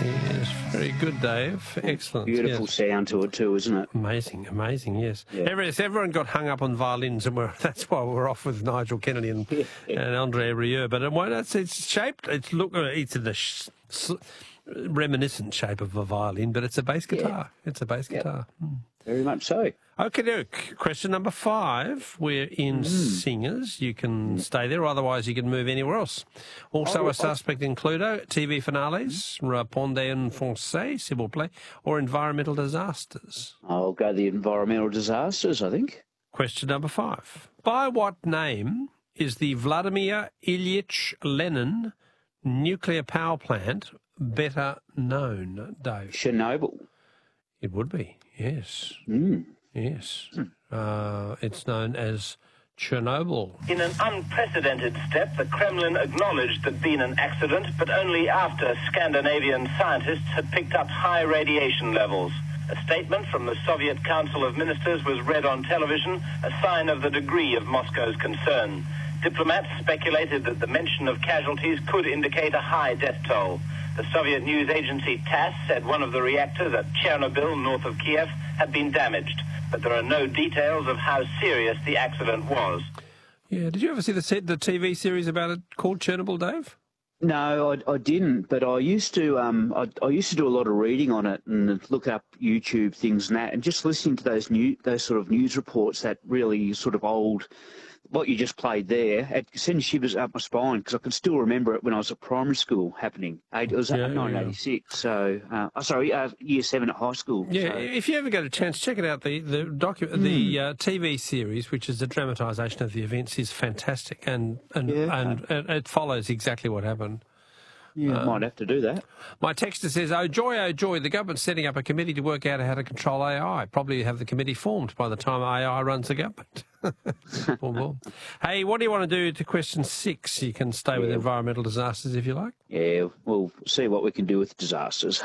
Yes, very good, Dave. Excellent. Beautiful sound to it too, isn't it? Amazing, amazing, yes. Yeah. Everyone got hung up on violins, and that's why we're off with Nigel Kennedy and Andre Rieu. But it's shaped, it's in the reminiscent shape of a violin, but it's a bass guitar. Yeah. It's a bass guitar. Very much so. Okay, Luke. Question number 5. We're in singers. You can stay there, otherwise you can move anywhere else. Also, a suspect in Cluedo, TV finales, Répondez en français, s'il vous plaît, or environmental disasters. I'll go the environmental disasters, I think. Question number 5. By what name is the Vladimir Ilyich Lenin nuclear power plant better known, Dave? Chernobyl. It would be, yes. Yes. It's known as Chernobyl. In an unprecedented step, the Kremlin acknowledged there'd been an accident, but only after Scandinavian scientists had picked up high radiation levels. A statement from the Soviet Council of Ministers was read on television, a sign of the degree of Moscow's concern. Diplomats speculated that the mention of casualties could indicate a high death toll. The Soviet news agency TASS said one of the reactors at Chernobyl, north of Kiev, had been damaged, but there are no details of how serious the accident was. Yeah, did you ever see the TV series about it called Chernobyl, Dave? No, I didn't, but I used to I used to do a lot of reading on it and look up YouTube things and that, and just listening to those sort of news reports, that really sort of old, what you just played there, it sends shivers up my spine, because I can still remember it when I was at primary school happening. It was 1986, so year 7 at high school. Yeah, so. If you ever get a chance, check it out. The TV series, which is the dramatisation of the events, is fantastic, and it follows exactly what happened. Yeah, might have to do that. My texter says, oh joy, the government's setting up a committee to work out how to control AI. Probably have the committee formed by the time AI runs the government. Hey, what do you want to do to question 6? You can stay with environmental disasters if you like. Yeah, we'll see what we can do with disasters.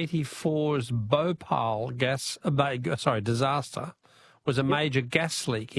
1984's Bhopal disaster was a major gas leak